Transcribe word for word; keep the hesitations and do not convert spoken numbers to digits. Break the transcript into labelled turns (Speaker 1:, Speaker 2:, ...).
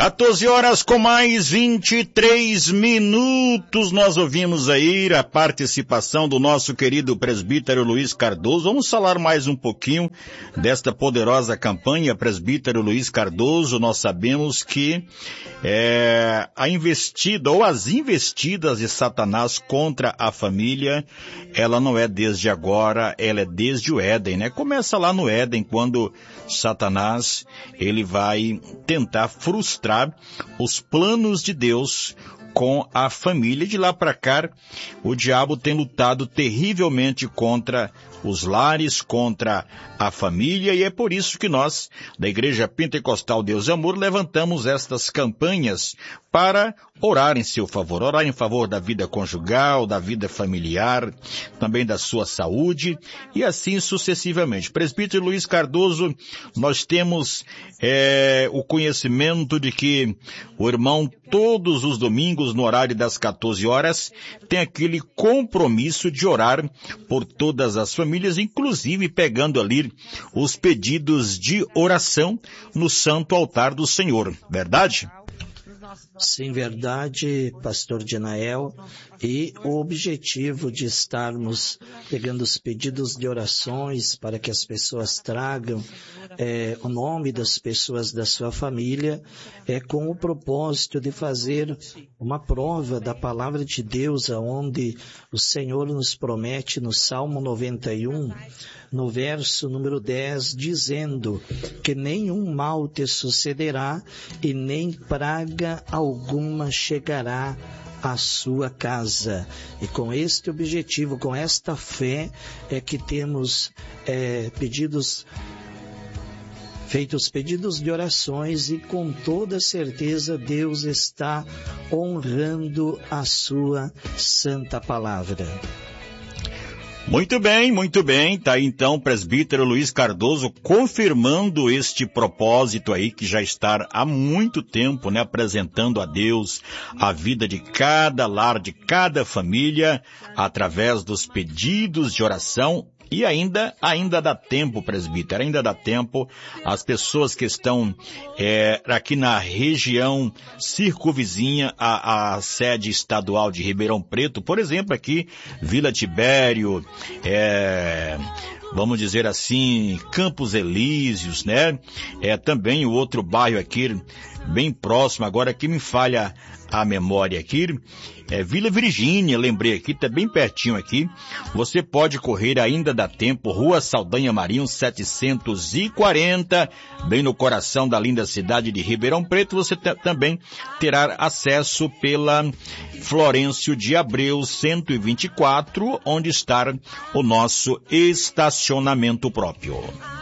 Speaker 1: quatorze horas com mais vinte e três minutos, nós ouvimos aí a participação do nosso querido presbítero Luiz Cardoso. Vamos falar mais um pouquinho desta poderosa campanha, presbítero Luiz Cardoso. Nós sabemos que é, a investida ou as investidas de Satanás contra a família, ela não é desde agora, ela é desde o Éden, né? Começa lá no Éden, quando Satanás, ele vai tentar frustrar os planos de Deus com a família. De lá para cá, o diabo tem lutado terrivelmente contra os lares, contra a família, e é por isso que nós, da Igreja Pentecostal Deus e Amor, levantamos estas campanhas para orar em seu favor, orar em favor da vida conjugal, da vida familiar, também da sua saúde, e assim sucessivamente. Presbítero Luiz Cardoso, nós temos é, o conhecimento de que o irmão, todos os domingos, no horário das quatorze horas, tem aquele compromisso de orar por todas as famílias, inclusive pegando ali os pedidos de oração no santo altar do Senhor, verdade?
Speaker 2: Sim, verdade, pastor Dinael, e o objetivo de estarmos pegando os pedidos de orações para que as pessoas tragam é, o nome das pessoas da sua família é com o propósito de fazer uma prova da palavra de Deus, onde o Senhor nos promete no Salmo noventa e um, no verso número dez, dizendo que nenhum mal te sucederá e nem praga alguma chegará à sua casa. E com este objetivo, com esta fé, é que temos é, pedidos, feitos pedidos de orações, e com toda certeza Deus está honrando a sua santa palavra.
Speaker 1: Muito bem, muito bem. Tá aí então o presbítero Luiz Cardoso confirmando este propósito aí que já está há muito tempo, né, apresentando a Deus a vida de cada lar, de cada família, através dos pedidos de oração. E ainda, ainda dá tempo, presbítero, ainda dá tempo. As pessoas que estão é, aqui na região circunvizinha à, à sede estadual de Ribeirão Preto, por exemplo, aqui, Vila Tibério, é, vamos dizer assim, Campos Elíseos, né? É também o outro bairro aqui, bem próximo, agora que me falha a memória aqui, é Vila Virgínia, lembrei aqui, tá bem pertinho aqui. Você pode correr, ainda dá tempo, Rua Saldanha Marinho setecentos e quarenta, bem no coração da linda cidade de Ribeirão Preto. Você t- também terá acesso pela Florêncio de Abreu cento e vinte e quatro, onde está o nosso estacionamento próprio.